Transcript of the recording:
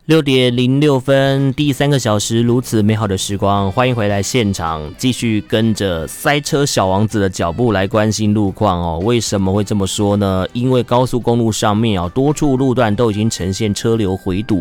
6:06，第3个小时，如此美好的时光，欢迎回来现场，继续跟着塞车小王子的脚步来关心路况哦。为什么会这么说呢？因为高速公路上面多处路段都已经呈现车流回堵，